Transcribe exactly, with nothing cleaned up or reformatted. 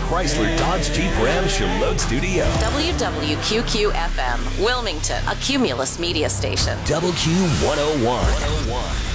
Chrysler Dodge Jeep Ram Charlotte Studio. W W Q Q F M, Wilmington, a Cumulus media station. Double Q one oh one.